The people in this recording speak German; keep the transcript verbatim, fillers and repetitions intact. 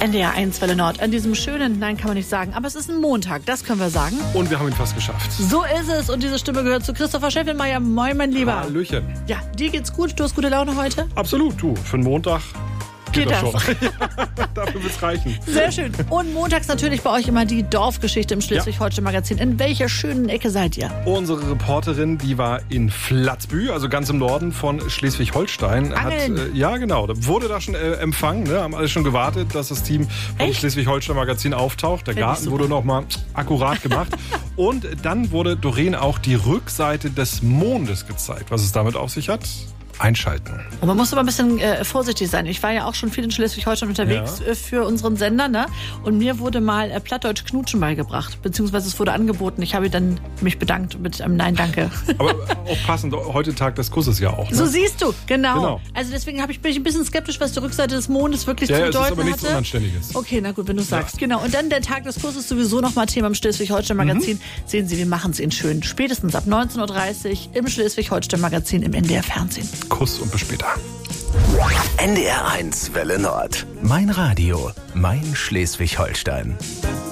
N D R eins Welle Nord. An diesem schönen, nein, kann man nicht sagen, aber es ist ein Montag, das können wir sagen. Und wir haben ihn fast geschafft. So ist es. Und diese Stimme gehört zu Christopher Scheffelmeier. Moin, mein Lieber. Hallöchen. Ja, dir geht's gut? Du hast gute Laune heute? Absolut, du. Für einen Montag geht, Geht das das? schon. Dafür wird's reichen. Sehr schön. Und montags natürlich bei euch immer die Dorfgeschichte im Schleswig-Holstein-Magazin. In welcher schönen Ecke seid ihr? Unsere Reporterin, die war in Flatzbü, also ganz im Norden von Schleswig-Holstein. Hat, Angeln. äh, ja, genau. Da wurde da schon äh, empfangen. Ne? Haben alle schon gewartet, dass das Team vom Echt? Schleswig-Holstein-Magazin auftaucht. Der Find ich Garten super. wurde nochmal akkurat gemacht. Und dann wurde Doreen auch die Rückseite des Mondes gezeigt. Was es damit auf sich hat? Einschalten. Und man muss aber ein bisschen äh, vorsichtig sein. Ich war ja auch schon viel in Schleswig-Holstein unterwegs Ja. äh, für unseren Sender, ne? Und mir wurde mal äh, Plattdeutsch Knutschen beigebracht. Beziehungsweise es wurde angeboten. Ich habe dann mich bedankt mit einem Nein, danke. Aber auch passend, heute Tag des Kusses ja auch. Ne? So siehst du, genau. Genau. Also deswegen habe ich, bin ich ein bisschen skeptisch, was die Rückseite des Mondes wirklich Ja, zu es ist bedeuten aber nichts hatte. Unanständiges. Okay, na gut, wenn du sagst. Genau. Und dann der Tag des Kusses sowieso nochmal Thema im Schleswig-Holstein-Magazin. Mhm. Sehen Sie, wir machen es Ihnen schön. Spätestens ab neunzehn Uhr dreißig im Schleswig-Holstein-Magazin im N D R-Fernsehen. Kuss und bis später. N D R eins Welle Nord. Mein Radio, mein Schleswig-Holstein.